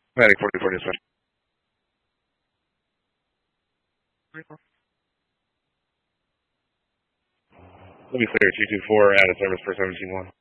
Atlantic 44 dispatch. Let me clear 224 out of service for 17-1.